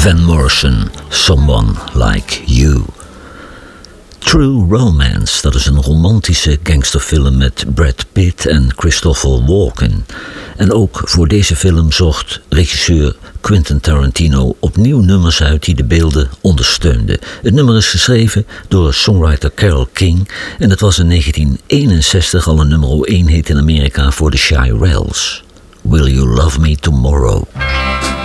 Van Morrison, Someone Like You. True Romance, dat is een romantische gangsterfilm met Brad Pitt en Christopher Walken. En ook voor deze film zocht regisseur Quentin Tarantino opnieuw nummers uit die de beelden ondersteunden. Het nummer is geschreven door songwriter Carole King en het was in 1961 al een nummer 1 hit in Amerika voor de Shirelles. Will You Love Me Tomorrow?